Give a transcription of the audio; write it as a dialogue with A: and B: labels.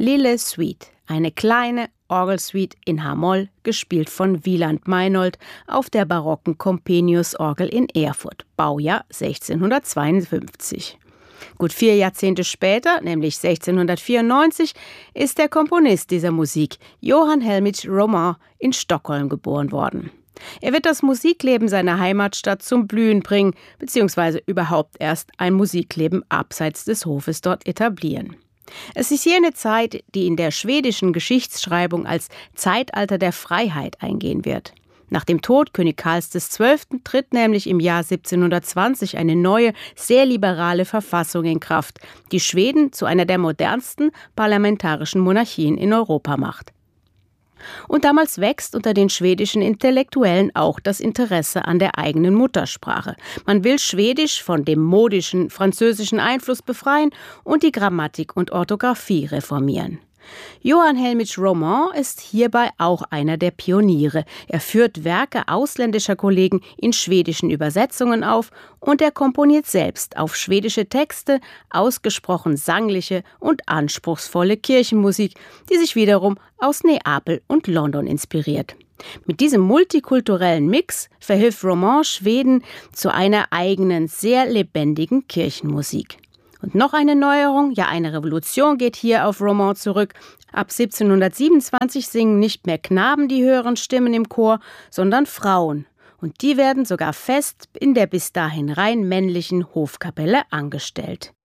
A: Lille Suite, eine kleine Orgelsuite in H-Moll, gespielt von Wieland Meinoldt auf der barocken Comenius-Orgel in Erfurt, Baujahr 1652. Gut 4 Jahrzehnte später, nämlich 1694, ist der Komponist dieser Musik, Johann Helmich Roman, in Stockholm geboren worden. Er wird das Musikleben seiner Heimatstadt zum Blühen bringen, beziehungsweise überhaupt erst ein Musikleben abseits des Hofes dort etablieren. Es ist jene Zeit, die in der schwedischen Geschichtsschreibung als Zeitalter der Freiheit eingehen wird. Nach dem Tod König Karls XII. Tritt nämlich im Jahr 1720 eine neue, sehr liberale Verfassung in Kraft, die Schweden zu einer der modernsten parlamentarischen Monarchien in Europa macht. Und damals wächst unter den schwedischen Intellektuellen auch das Interesse an der eigenen Muttersprache. Man will Schwedisch von dem modischen französischen Einfluss befreien und die Grammatik und Orthographie reformieren. Johann Helmich Roman ist hierbei auch einer der Pioniere. Er führt Werke ausländischer Kollegen in schwedischen Übersetzungen auf und er komponiert selbst auf schwedische Texte ausgesprochen sangliche und anspruchsvolle Kirchenmusik, die sich wiederum aus Neapel und London inspiriert. Mit diesem multikulturellen Mix verhilft Roman Schweden zu einer eigenen, sehr lebendigen Kirchenmusik. Und noch eine Neuerung, ja eine Revolution geht hier auf Roman zurück. Ab 1727 singen nicht mehr Knaben die höheren Stimmen im Chor, sondern Frauen. Und die werden sogar fest in der bis dahin rein männlichen Hofkapelle angestellt.